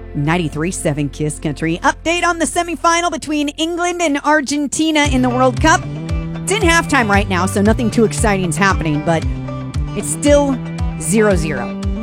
93.7 Kiss Country. Update on the semifinal between England and Argentina in the World Cup. It's in halftime right now, so nothing too exciting is happening, but it's still 0-0.